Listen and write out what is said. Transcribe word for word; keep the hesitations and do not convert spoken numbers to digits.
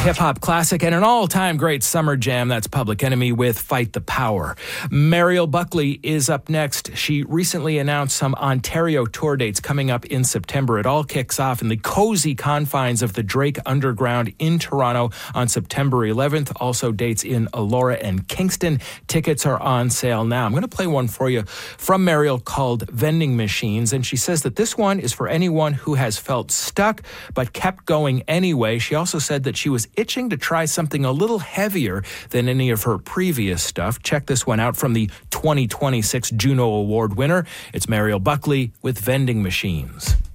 hip-hop classic and an all-time great summer jam. That's Public Enemy with Fight the Power. Mariel Buckley is up next. She recently announced some Ontario tour dates coming up in September. It all kicks off in the cozy confines of the Drake Underground in Toronto on September eleventh. Also dates in Elora and Kingston. Tickets are on sale now. I'm going to play one for you from Mariel called Vending Machines, and she says that this one is for anyone who has felt stuck but kept going anyway. She also said that she was itching to try something a little heavier than any of her previous stuff. Check this one out from the twenty twenty-six Juno Award winner. It's Mariel Buckley with Vending Machines.